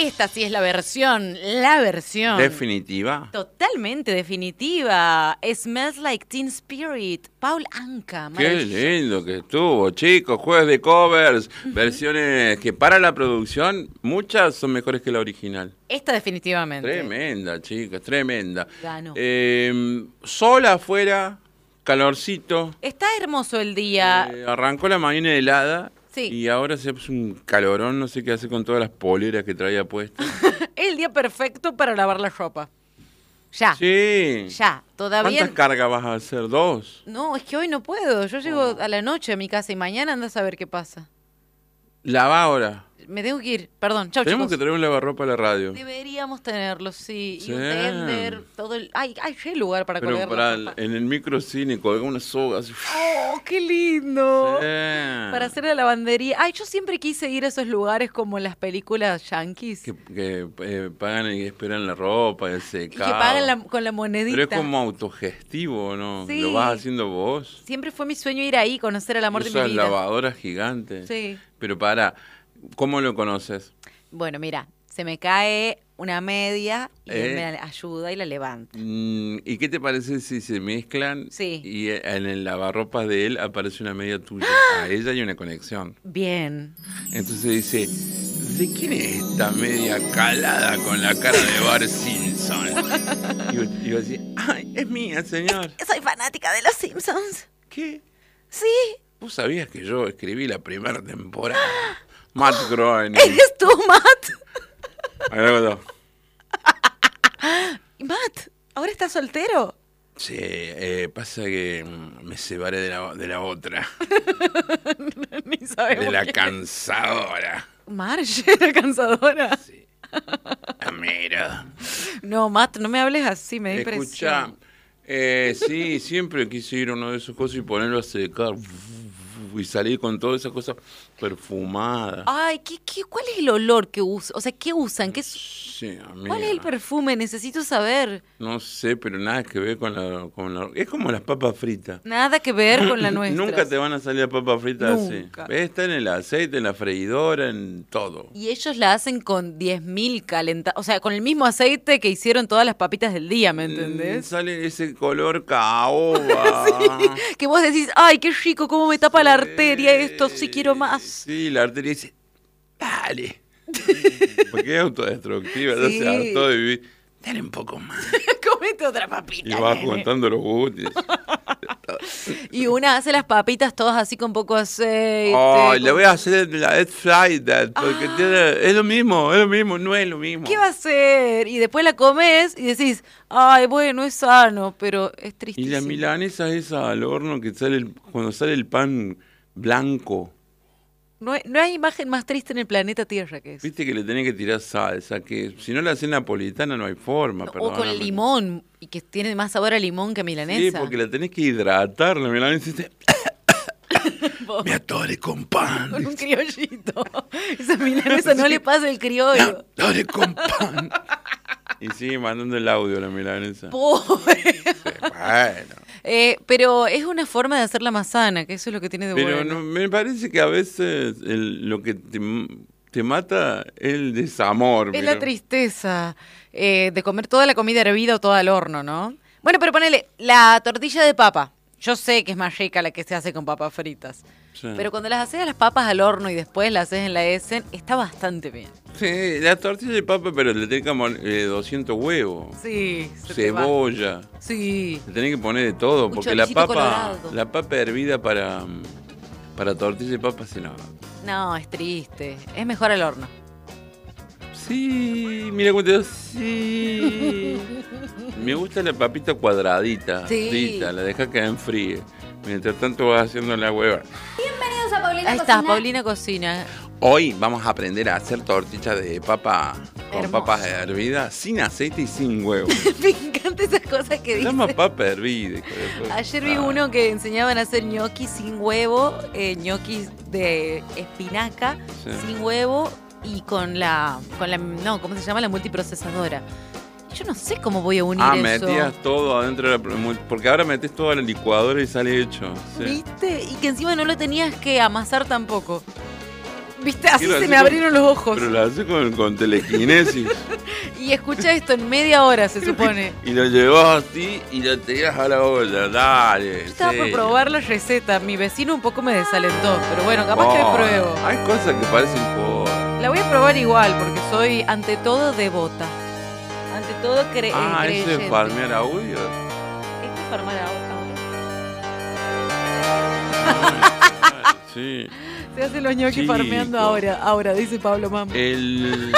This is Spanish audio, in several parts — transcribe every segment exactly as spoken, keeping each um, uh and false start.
esta sí es la versión, la versión. ¿Definitiva? Totalmente definitiva. Smells Like Teen Spirit. Paul Anka. Qué lindo que estuvo, chicos. Jueves de covers, uh-huh. versiones que para la producción, muchas son mejores que la original. Esta definitivamente. Tremenda, chicas, tremenda. Ganó. Eh, sol afuera, calorcito. Está hermoso el día. Eh, arrancó la mañana helada. Sí. Y ahora se puso un calorón, no sé qué hace con todas las poleras que traía puestas. El día perfecto para lavar la ropa. Ya. Sí. Ya, todavía. ¿Cuántas cargas vas a hacer? ¿Dos? No, es que hoy no puedo. Yo llego oh. a la noche a mi casa y mañana andas a ver qué pasa. Lava ahora. Me tengo que ir, perdón, chau, Tenemos chicos. que traer un lavarropa a la radio. Deberíamos tenerlo, sí. Sí. Y un tender, todo el... Ay, hay lugar para Pero colgar para la ropa. En el microcine colgar una soga así. ¡Oh, qué lindo! Sí. Para hacer la lavandería. Ay, yo siempre quise ir a esos lugares como en las películas yankees. Que, que eh, pagan y esperan la ropa, el secado. Y que pagan la, con la monedita. Pero es como autogestivo, ¿no? Sí. Lo vas haciendo vos. Siempre fue mi sueño ir ahí, conocer el amor de mi vida. Esas lavadoras gigantes. Sí. Pero para... ¿Cómo lo conoces? Bueno, mira, se me cae una media y ¿Eh? él me ayuda y la levanta. Mm, ¿Y qué te parece si se mezclan sí. y en el lavarropas de él aparece una media tuya? A ella hay una conexión. Bien. Entonces dice, ¿de quién es esta media calada con la cara de Bart Simpson? Y yo decía, ¡ay, es mía, señor! Soy fanática de los Simpsons. ¿Qué? Sí. ¿Vos sabías que yo escribí la primera temporada? Matt Groening. ¿Eres tú, Matt? Ahora Matt, ¿ahora estás soltero? Sí, eh, pasa que me separé de la, de la otra. Ni sabemos. De la qué. cansadora. Marge era cansadora. Sí. Mira. No, Matt, no me hables así, me da Escuchá, impresión. eh, sí, siempre quise ir a uno de esos cosas y ponerlo a secar. Y salir con todas esas cosas perfumadas. Ay, ¿qué, qué, ¿cuál es el olor que usan? O sea, ¿qué usan? ¿Qué sí, amiga. ¿Cuál es el perfume? Necesito saber. No sé, pero nada que ver con la, con la... Es como las papas fritas. Nada que ver con la nuestra. Nunca te van a salir las papas fritas Nunca. así. Está en el aceite, en la freidora, en todo. Y ellos la hacen con diez mil calentados. O sea, con el mismo aceite que hicieron todas las papitas del día, ¿me entendés? Mm, sale ese color caoba. Sí, que vos decís, ay, qué rico, cómo me tapa la arteria esto, sí quiero más. Sí, la arteria dice, dale. Porque es autodestructiva, ya Sí. se hartó de vivir. Dale un poco más. Comete otra papita. Y vas nene. contando los gustos. Y una hace las papitas todas así con poco aceite. Ay, con... le voy a hacer la Air Fryer, porque Ah. tiene, es lo mismo, es lo mismo, no es lo mismo. ¿Qué va a hacer? Y después la comes y decís, ay, bueno, es sano, pero es Y tristísimo. la milanesa esa al horno que sale el- cuando sale el pan blanco. No hay, no hay imagen más triste en el planeta Tierra que eso. Viste que le tenés que tirar salsa, que si no la haces napolitana no hay forma. O con perdóname. limón, y que tiene más sabor a limón que a milanesa. Sí, porque la tenés que hidratar, la milanesa. y te- Me atore con pan. Con un criollito. Esa milanesa no le pasa el criollo. Atore con pan. Y sigue mandando el audio la milanesa. Pobre. Sí, bueno. Eh, pero es una forma de hacerla más sana, que eso es lo que tiene de Pero bueno. no, me parece que a veces el- lo que te, te mata es el desamor. Es mira. la tristeza eh, de comer toda la comida hervida o toda al horno, ¿no? Bueno, pero ponele la tortilla de papa. Yo sé que es más rica la que se hace con papas fritas. Sí. Pero cuando las haces a las papas al horno y después las haces en la Essen, está bastante bien. Sí, la tortilla de papa, pero le tenés que poner eh, doscientos huevos. Sí. se te va. Cebolla. Sí. Le tenés que poner de todo, Un porque la choricito papa, colorado. la papa hervida para, para tortilla de papa se no. No, es triste. Es mejor al horno. Sí, mira cómo te digo, sí. Me gusta la papita cuadradita, Sí. frita, la dejas que enfríe. Mientras tanto vas haciendo la hueva. Bienvenidos a Paulina Ahí está, Cocina. Paulina cocina. Hoy vamos a aprender a hacer tortillas de papa con Hermoso. papas hervidas, sin aceite y sin huevo. Me encanta esas cosas que Se dice. llama papa hervida. hijo de puta. Ayer vi Ah. uno que enseñaban a hacer ñoquis sin huevo, eh, ñoquis de espinaca Sí. sin huevo y con la, con la, no, ¿cómo se llama? La multiprocesadora. Yo no sé cómo voy a unir Ah, eso. metías todo adentro de la... Porque ahora metes todo en la licuadora y sale hecho. Sí. ¿Viste? Y que encima no lo tenías que amasar tampoco. Viste, así Quiero se hacer me con- abrieron los ojos. Pero lo hace con, con telequinesis. Y escucha esto en media hora, se supone. Y lo llevas así y lo tiras a la olla. Dale. Yo estaba por sí. probar la receta. Mi vecino un poco me desalentó, pero bueno, capaz que Oh, pruebo. Hay cosas que parecen joda. La voy a probar igual, porque soy ante todo devota. Ante todo cre Ah, eh, eso creyente. es farmear audio. ¿Esto es farmar ahora? Sí. Se hacen los ñoquis Chico. farmeando ahora, ahora, dice Pablo Mamo. El...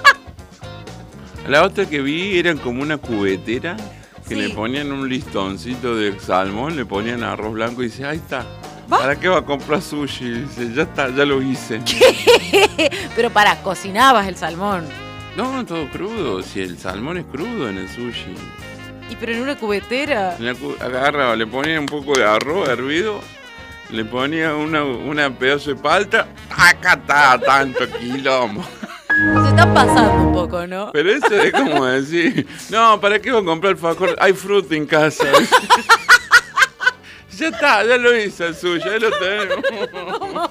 La otra que vi eran como una cubetera que Sí. le ponían un listoncito de salmón, le ponían arroz blanco y dice, ahí está. ¿Va? ¿Para qué va a comprar sushi? Y dice, ya está, ya lo hice. Pero pará, cocinabas el salmón. No, todo crudo. Si el salmón es crudo en el sushi. Y pero en una cubetera. En la cu- agarraba, le ponía un poco de arroz hervido, le ponía una, una pedazo de palta, acá está, tanto quilombo. Se están pasando un poco, ¿no? Pero eso es como decir, no, ¿para qué voy a comprar alfajor? Hay fruta en casa. Ya está, ya lo hice el suyo, ya lo tenemos.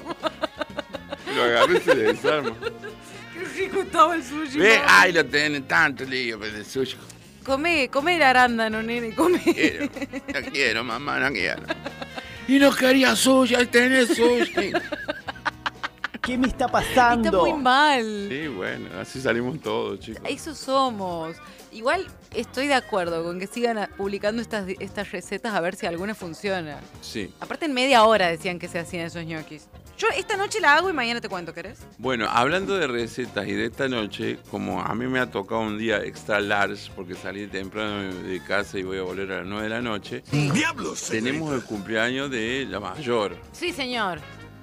Lo agarré y se le desarma. Qué rico estaba el sushi. Ve, mami. ay, lo tienen tanto lío, pero el suyo. Come, come el arándano, nene, come. Quiero, no quiero, mamá, no quiero. Y no quería sushi, ahí tenés sushi. ¿Qué me está Está pasando? muy mal. Sí, bueno, así salimos todos, chicos. Eso somos. Igual estoy de acuerdo con que sigan a- publicando estas, estas recetas a ver si alguna funciona. Sí. Aparte en media hora decían que se hacían esos ñoquis. Yo esta noche la hago y mañana te cuento, ¿querés? Bueno, hablando de recetas y de esta noche, como a mí me ha tocado un día extra large, porque salí temprano de casa y voy a volver a las nueve de la noche, ¡Diablos! tenemos el cumpleaños de la mayor, Sí, señor.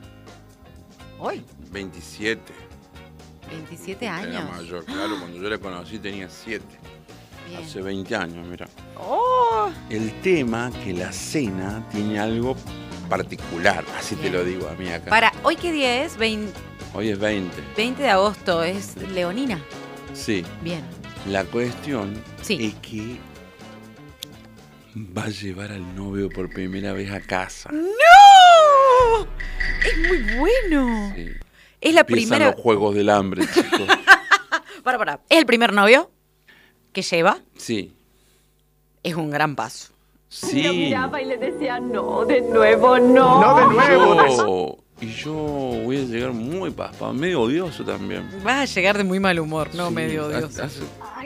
Hoy, veintisiete. veintisiete De la años. mayor, claro, cuando yo la conocí tenía siete. Bien. Hace veinte años, mira. Oh, El tema que la cena tiene algo particular, así te Bien. lo digo a mí acá. para, ¿hoy qué día es? Vein- Hoy es veinte. veinte de agosto, es Leonina. Sí. Bien. La cuestión Sí. es que va a llevar al novio por primera vez a casa. ¡No! Es muy bueno. Sí. Es la Empiezan primera... los juegos del hambre, chicos. Para, para. ¿Es el primer novio que lleva? Sí. Es un gran paso. Lo Sí. miraba y le decía, no, de nuevo no. No de nuevo. Yo- y yo voy a llegar muy paspado, medio odioso también. Vas a llegar de muy mal humor, no Sí, medio hace- odioso. Hace,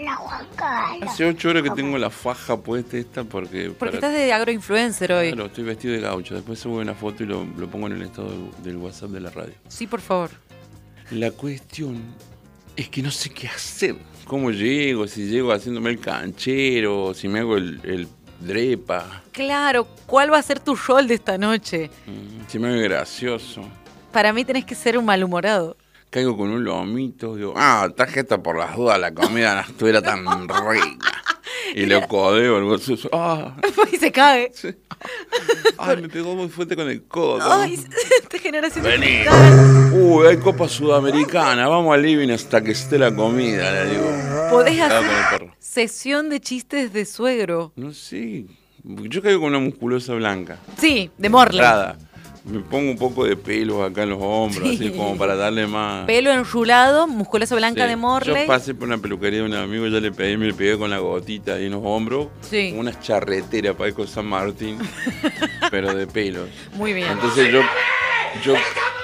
hace ocho horas que tengo la faja puesta esta porque... Porque para- estás de agroinfluencer hoy. Claro, estoy vestido de gaucho. Después subo una foto y lo, lo pongo en el estado del, del WhatsApp de la radio. Sí, por favor. La cuestión es que no sé qué hacer. ¿Cómo llego? Si llego haciéndome el canchero, si me hago el, el drepa, Claro, ¿cuál va a ser tu rol de esta noche? mm, si me hago gracioso. Para mí tenés que ser un malhumorado. Caigo con un lomito, digo, ah, tarjeta por las dudas, la comida no estuviera tan rica. Y le codeo el bolsillo, ah, y se cae. sí. Ay, me pegó muy fuerte con el codo. Ay, esta generación de Vení. cristal. Uy, hay Copa Sudamericana, vamos al living hasta que esté la comida, le digo. Podés Estaba con el hacer perro. sesión de chistes de suegro. No sé, yo caigo con una musculosa blanca. Sí, de Morley. Entrada. Me pongo un poco de pelo acá en los hombros, Sí. así como para darle más... Pelo enrulado, musculosa blanca Sí. de Morley. Yo pasé por una peluquería de un amigo, ya le pedí, me le pegué con la gotita ahí en los hombros. Sí. Como unas charreteras para ir con San Martín, pero de pelos. Muy bien. Entonces yo, yo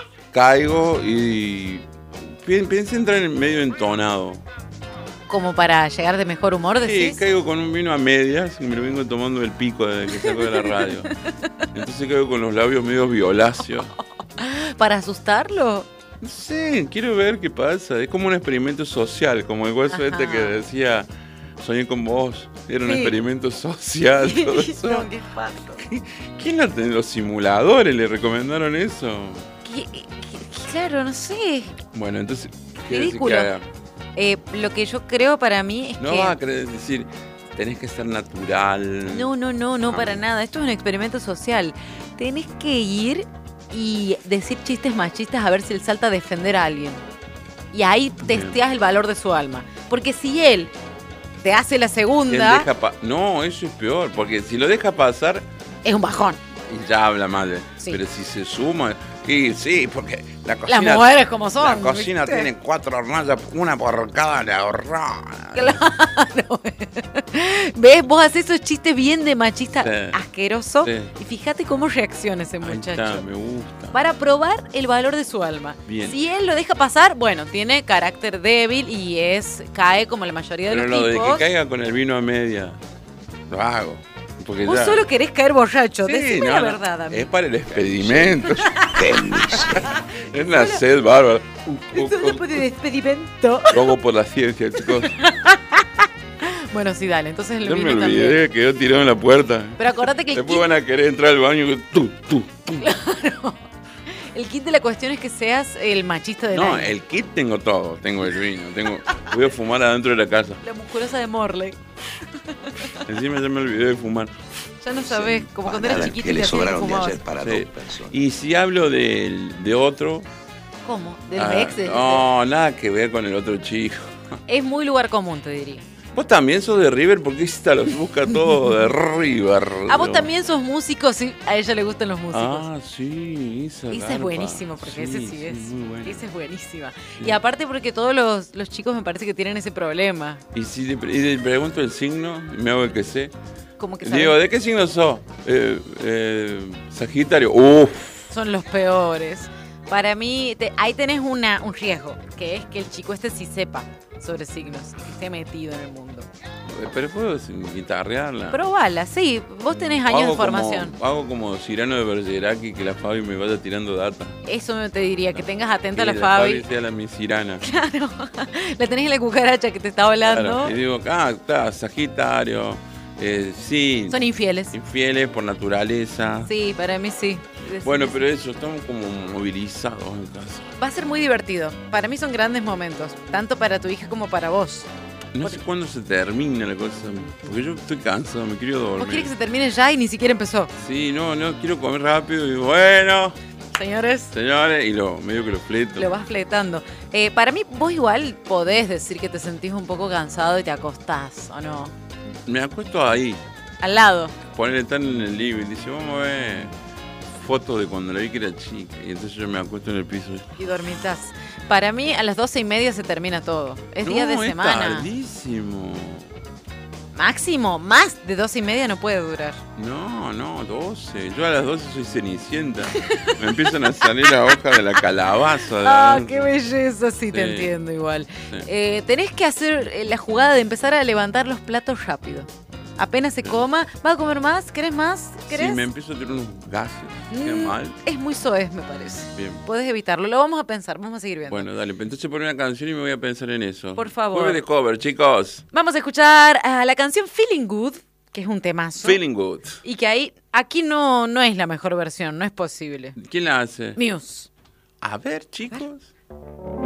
caigo y pi- pensé entrar en medio entonado. Como para llegar de mejor humor, Sí, decís. caigo con un vino a medias y me lo vengo tomando del pico desde que salgo de la radio. Entonces caigo con los labios medio violáceos. Para asustarlo. No sé, quiero ver qué pasa. Es como un experimento social, como el hueso Ajá. este que decía, soñé con vos. Era un Sí. experimento social, todo eso. No, qué espanto. ¿Quién la ten- los simuladores le recomendaron eso? ¿Qué- qué- Claro, no sé. Bueno, entonces, ¿qué decir Ridículo. que haga? Eh, lo que yo creo para mí es No que... vas a querer decir, tenés que ser natural. No, no, no, no, Ah. para nada. Esto es un experimento social. Tenés que ir y decir chistes machistas a ver si él salta a defender a alguien. Y ahí Bien. testeas el valor de su alma. Porque si él te hace la Él segunda, deja pa- no, eso es peor, porque si lo deja pasar, es un bajón. ya habla mal. Sí. Pero si se suma, y sí, porque La Las cocina, mujeres como son. La cocina ¿viste? tiene cuatro hornallas, una por cada hornalla. Claro. ¿Ves? Vos haces esos chistes bien de machista Sí. asqueroso. Sí. Y fíjate cómo reacciona ese Ahí muchacho. está, me gusta. Para probar el valor de su alma. Bien. Si él lo deja pasar, bueno, tiene carácter débil y es cae como la mayoría de Pero los lo de tipos. que caiga con el vino a media, lo hago. Porque Vos ya- solo querés caer borracho. Sí, Decime no, la no, verdad, amigo. es para el experimento. Es una sed bárbara. Uh, uh, Eso uh, después de experimento. Lo hago por la ciencia, chicos. Bueno, sí, dale. Entonces el Yo me vino también. olvidé, quedó tirado en la puerta. Pero acordate que el Después kit, van a querer entrar al baño y tú, tú, tú. el kit de la cuestión es que seas el machista del No, año. el kit tengo todo. Tengo el vino, tengo. Voy a fumar adentro de la casa. La musculosa de Morley. Encima ya me olvidé de fumar. Ya no sabés, como cuando eras Empanadas chiquito que y le te hacían que sobraron de fumabas. ayer para Sí. dos personas. Y si hablo del- de otro. ¿Cómo? Del ah, ex. de- No, nada que ver con el otro chico. Es muy lugar común, te diría. Vos también sos de River porque esta los busca todo de River. A vos también sos músico, sí. A ella le gustan los músicos. Ah, sí, esa. Esa es garpa. buenísimo, porque ese sí es. muy buena. Esa es buenísima. Sí. Y aparte porque todos los, los chicos me parece que tienen ese problema. Y si le, pre- y le pregunto el signo, y me hago el que sé. Como que Digo, saben- ¿de qué signo sos? Eh, eh, Sagitario. Uf. son los peores. Para mí, te- ahí tenés una, un riesgo, que es que el chico este sí sepa sobre signos, que esté metido en el mundo. Pero puedo guitarrearla. Probala, sí, vos tenés años Hago de formación. Como, hago como Cyrano de Bergerac y que la Fabi me vaya tirando data. Eso me te diría, que tengas atenta a Que la Fabi. sea la mi Cirana. Claro, la tenés en la cucaracha que te está hablando. Claro. Y digo, ah, está, Sagitario. Eh, sí. Son infieles. Infieles por naturaleza. Sí, para mí sí. Bueno, pero eso, estamos como movilizados en casa. Va a ser muy divertido. Para mí son grandes momentos, tanto para tu hija como para vos. No sé cuándo se termina la cosa, porque yo estoy cansado, me quiero Vos dormir. querés que se termine ya y ni siquiera empezó. Sí, no, no, quiero comer rápido y bueno, Señores, señores, y lo medio que lo fleto. lo vas fletando. Eh, para mí, vos igual podés decir que te sentís un poco cansado y te acostás, ¿o no? Me acuesto ahí, Al lado. ponerle tan en el living, dice, vamos a ver fotos de cuando la vi que era chica, y entonces yo me acuesto en el piso. Y dormitás. Para mí, a las doce y media se termina todo. Es día de No, es semana. tardísimo. Máximo, más de doce y media no puede durar. No, no, doce. Yo a las doce soy cenicienta. Me empiezan a salir la hoja de la calabaza. de Ah, adentro. qué belleza, sí, te Sí. entiendo igual. Sí. Eh, tenés que hacer eh, la jugada de empezar a levantar los platos rápido. Apenas se coma, ¿vas a comer más? ¿Querés más? ¿Querés? Sí, me empiezo a tener unos gases. Qué Mm, mal. Es muy soez, me parece. Bien. Podés evitarlo. Lo vamos a pensar, vamos a seguir viendo. Bueno, dale, entonces pon una canción y me voy a pensar en eso. Por favor. Jueves de cover, chicos. Vamos a escuchar a la canción Feeling Good, que es un temazo. Feeling good. Y que ahí, aquí no, no es la mejor versión, no es posible. ¿Quién la hace? Muse. A ver, chicos.